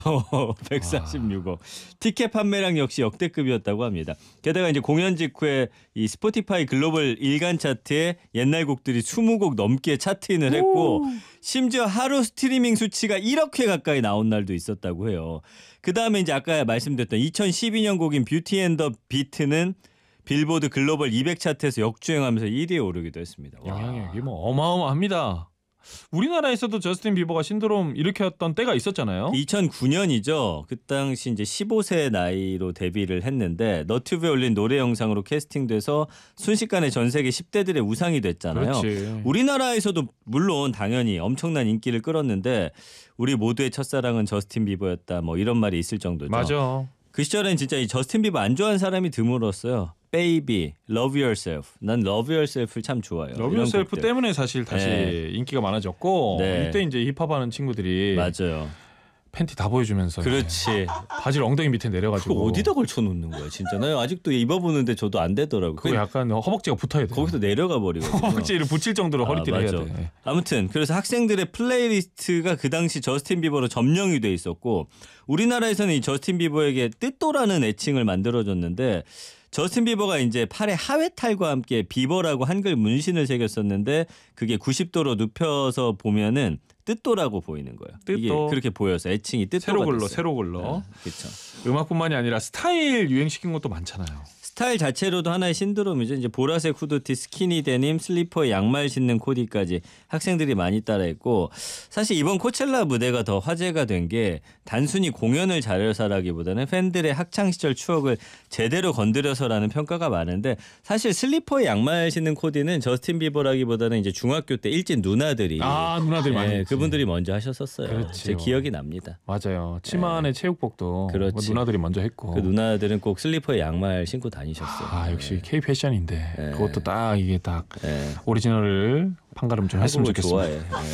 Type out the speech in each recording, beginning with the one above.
146억. 티켓 판매량 역시 역대급이었다고 합니다. 게다가 이제 공연 직후에 이 스포티파이 글로벌 일간 차트에 옛날 곡들이 20곡 넘게 차트인을 했고 심지어 하루 스트리밍 수치가 1억 회 가까이 나온 날도 있었다고 해요. 그다음에 이제 아까 말씀드렸던 2012년 곡인 뷰티 앤 더 비트는 빌보드 글로벌 200 차트에서 역주행하면서 1위에 오르기도 했습니다. 영향력이 뭐 어마어마합니다. 우리나라에서도 저스틴 비버가 신드롬 일으켰던 때가 있었잖아요. 2009년이죠. 그 당시 이제 15세 나이로 데뷔를 했는데 너튜브에 올린 노래 영상으로 캐스팅돼서 순식간에 전 세계 10대들의 우상이 됐잖아요. 그렇지. 우리나라에서도 물론 당연히 엄청난 인기를 끌었는데 우리 모두의 첫사랑은 저스틴 비버였다. 뭐 이런 말이 있을 정도죠. 맞아. 그 시절엔 진짜 이 저스틴 비버 안 좋아하는 사람이 드물었어요. Baby, Love Yourself. 난 Love Yourself를 참 좋아해요. 러브 유셀프 때문에 사실 다시 네. 인기가 많아졌고 네. 이때 이제 힙합하는 친구들이 맞아요. 팬티 다 보여주면서 그렇지. 바지를 엉덩이 밑에 그거 내려가지고 어디다 걸쳐놓는 거야 진짜. 나 아직도 입어보는데 저도 안 되더라고요. 그거 약간 허벅지가 붙어야 돼. 거기서 내려가 버리거든요. 허벅지를 붙일 정도로 허리띠를 해야 맞아. 돼. 아무튼 그래서 학생들의 플레이리스트가 그 당시 저스틴 비버로 점령이 돼 있었고 우리나라에서는 이 저스틴 비버에게 뜻도라는 애칭을 만들어줬는데 저스틴 비버가 이제 팔에 하회탈과 함께 비버라고 한글 문신을 새겼었는데 그게 90도로 눕혀서 보면은 뜻도라고 보이는 거예요. 뜻도. 이게 그렇게 보여서 애칭이 뜻도가 세로 글러, 됐어요. 세로 글러. 그렇죠. 음악뿐만이 아니라 스타일 유행시킨 것도 많잖아요. 스타일 자체로도 하나의 신드롬이죠. 이제 보라색 후드티, 스키니 데님, 슬리퍼에 양말 신는 코디까지 학생들이 많이 따라했고 사실 이번 코첼라 무대가 더 화제가 된 게 단순히 공연을 잘해서라기보다는 팬들의 학창 시절 추억을 제대로 건드려서라는 평가가 많은데 사실 슬리퍼에 양말 신는 코디는 저스틴 비버라기보다는 이제 중학교 때 일진 누나들이 누나들이 많이 했지. 그분들이 먼저 하셨었어요. 그렇지요. 제 기억이 납니다. 맞아요. 치마 안에 체육복도 그렇지. 뭐 누나들이 먼저 했고. 그 누나들은 꼭 슬리퍼에 양말 신고 다니셨어요. 역시 K 패션인데 그것도 딱 이게 딱 네. 오리지널을 판가름 좀 했으면 한국을 좋겠습니다. 좋아해.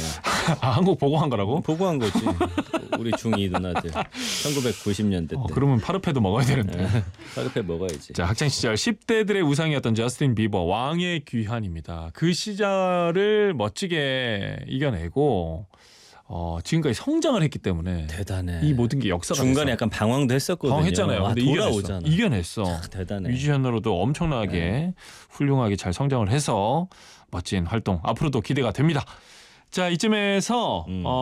한국 보고 한 거라고? 보고한 거지. 우리 중2 누나들 1990년대 때. 그러면 파르페도 먹어야 되는데. 파르페 먹어야지. 자, 학창 시절 10대들의 우상이었던 저스틴 비버 왕의 귀환입니다. 그 시절을 멋지게 이겨내고 지금까지 성장을 했기 때문에 대단해. 이 모든 게 역사가 중간에 됐어. 약간 방황도 했었거든요. 방황했잖아요. 근데 돌아오잖아. 이겨냈어. 대단해. 뮤지션으로도 엄청나게 훌륭하게 잘 성장을 해서 멋진 활동 앞으로도 기대가 됩니다. 자, 이쯤에서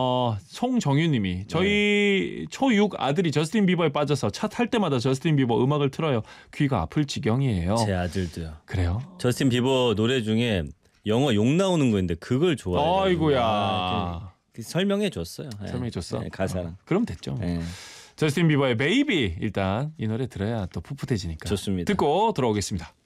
송정윤님이 저희 초6 아들이 저스틴 비버에 빠져서 차 탈 때마다 저스틴 비버 음악을 틀어요. 귀가 아플 지경이에요. 제 아들도요. 그래요? 저스틴 비버 노래 중에 영어 욕 나오는 거인데 그걸 좋아해요. 아이고야. 설명해 줬어요. 설명해 줬어? 가사랑. 그럼 됐죠. 네. 저스틴 비버의 베이비 일단 이 노래 들어야 또 풋풋해지니까. 좋습니다. 듣고 돌아오겠습니다.